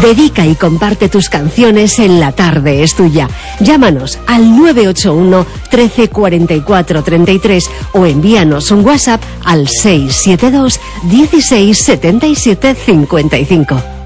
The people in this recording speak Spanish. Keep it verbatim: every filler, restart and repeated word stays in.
Dedica y comparte tus canciones en La Tarde es Tuya. Llámanos al nueve ocho uno, trece, cuarenta y cuatro, treinta y tres o envíanos un WhatsApp al seis siete dos, dieciséis, setenta y siete, cincuenta y cinco.